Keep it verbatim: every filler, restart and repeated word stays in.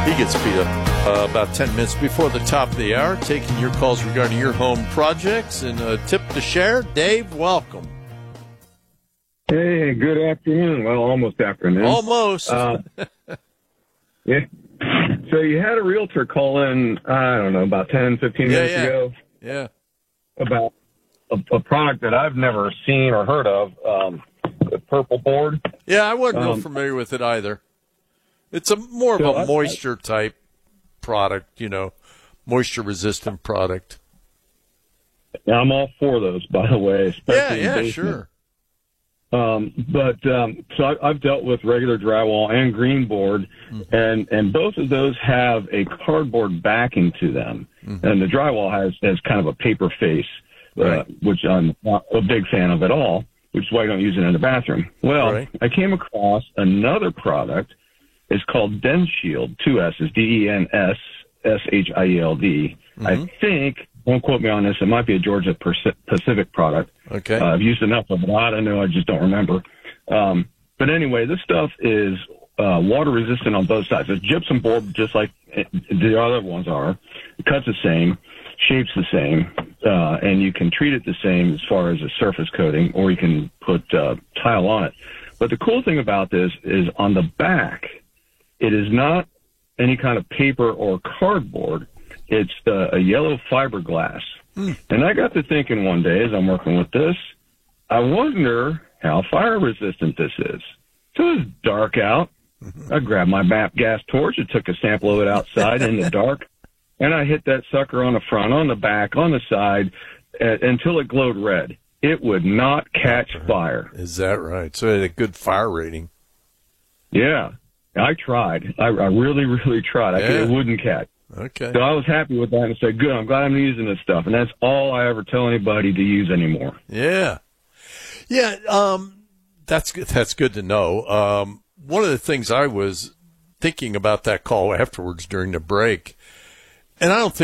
He gets beat up uh, about ten minutes before the top of the hour, taking your calls regarding your home projects. And a tip to share, Dave, welcome. Hey, good afternoon. Well, almost afternoon. Almost. Uh, yeah. So you had a realtor call in, I don't know, about ten, fifteen yeah, minutes yeah. ago Yeah. about a, a product that I've never seen or heard of, um, the purple board. Yeah, I wasn't real Um, familiar with it either. It's a more So of a I- moisture type product, you know, moisture resistant product. Now, I'm all for those, by the way. Yeah, Especially in yeah, basement. sure. Um, but um, so I, I've dealt with regular drywall and green board, mm-hmm. and and both of those have a cardboard backing to them, mm-hmm. and the drywall has has kind of a paper face, right. uh, which I'm not a big fan of at all. Which is why I don't use it in the bathroom. Well, right. I came across another product. It's called DenShield, two S's, D E N S S H I E L D. Mm-hmm. I think. Don't quote me on this. It might be a Georgia Pacific product. Okay. Uh, I've used enough of it. I don't know. I just don't remember. Um, but anyway, this stuff is uh, water resistant on both sides. It's gypsum board, just like the other ones are. It cuts the same, shapes the same, uh, and you can treat it the same as far as a surface coating, or you can put uh, tile on it. But the cool thing about this is on the back, it is not any kind of paper or cardboard. It's uh, a yellow fiberglass. Mm. And I got to thinking one day as I'm working with this, I wonder how fire resistant this is. So it was dark out. Mm-hmm. I grabbed my map gas torch and took a sample of it outside in the dark. And I hit that sucker on the front, on the back, on the side uh, until it glowed red. It would not catch fire. Is that right? So it had a good fire rating. Yeah. I tried. I, I really, really tried. I yeah. could, it wouldn't catch. Okay. So I was happy with that and said, good, I'm glad I'm using this stuff. And that's all I ever tell anybody to use anymore. Yeah. Yeah, um, that's good. That's good to know. Um, one of the things I was thinking about that call afterwards during the break, and I don't think